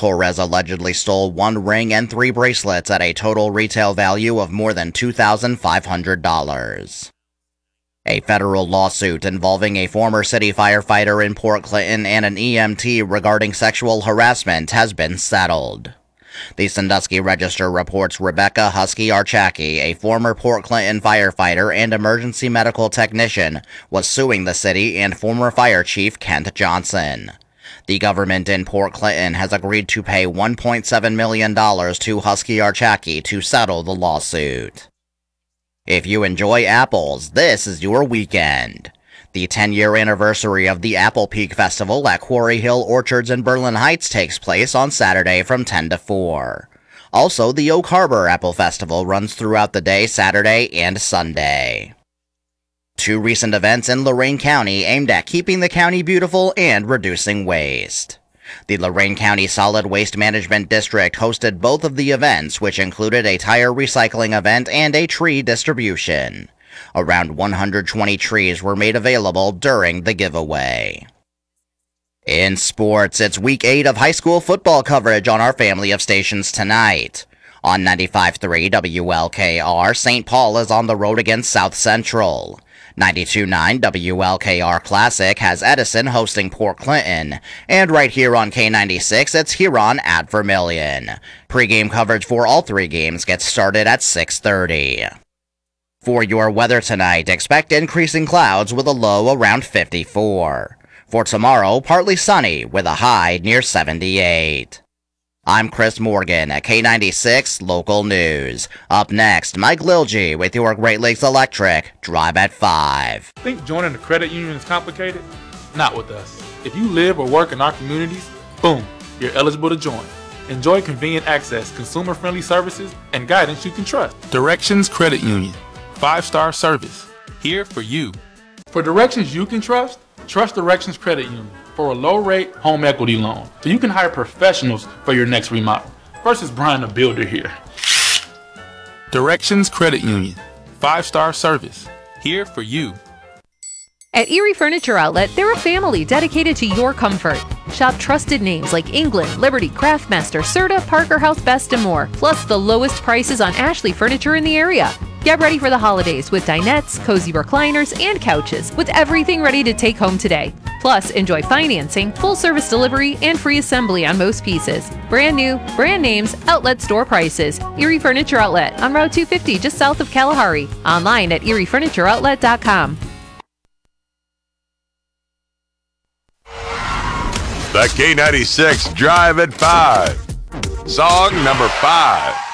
Torres allegedly stole 1 ring and 3 bracelets at a total retail value of more than $2,500. A federal lawsuit involving a former city firefighter in Port Clinton and an EMT regarding sexual harassment has been settled. The Sandusky Register reports Rebecca Husky Archacki, a former Port Clinton firefighter and emergency medical technician, was suing the city and former fire chief Kent Johnson. The government in Port Clinton has agreed to pay $1.7 million to Husky Archacki to settle the lawsuit. If you enjoy apples, this is your weekend. The 10-year anniversary of the Apple Peak Festival at Quarry Hill Orchards in Berlin Heights takes place on Saturday from 10 to 4. Also, the Oak Harbor Apple Festival runs throughout the day Saturday and Sunday. 2 recent events in Lorain County aimed at keeping the county beautiful and reducing waste. The Lorain County Solid Waste Management District hosted both of the events, which included a tire recycling event and a tree distribution. Around 120 trees were made available during the giveaway. In sports, it's Week 8 of high school football coverage on our family of stations tonight. On 95.3 WLKR, St. Paul is on the road against South Central. 92.9 WLKR Classic has Edison hosting Port Clinton. And right here on K96, it's Huron at Vermilion. Pre-game coverage for all 3 games gets started at 6:30. For your weather tonight, expect increasing clouds with a low around 54. For tomorrow, partly sunny with a high near 78. I'm Chris Morgan at K96 Local News. Up next, Mike Lilgy with your Great Lakes Electric Drive at 5. Think joining a credit union is complicated? Not with us. If you live or work in our communities, boom, you're eligible to join. Enjoy convenient access, consumer-friendly services, and guidance you can trust. Directions Credit Union. 5-star service. Here for you. For directions you can trust Directions Credit Union for a low-rate home equity loan, so you can hire professionals for your next remodel versus Brian the Builder here. Directions Credit Union. 5-star service. Here for you. At Erie Furniture Outlet, they're a family dedicated to your comfort. Shop trusted names like England, Liberty, Craftmaster, Serta, Parker House, Best, and more, plus the lowest prices on Ashley furniture in the area. Get ready for the holidays with dinettes, cozy recliners, and couches, with everything ready to take home today. Plus, enjoy financing, full-service delivery, and free assembly on most pieces. Brand new, brand names, outlet store prices. Erie Furniture Outlet on Route 250 just south of Kalahari. Online at eriefurnitureoutlet.com. The K96 Drive at 5. Song number 5.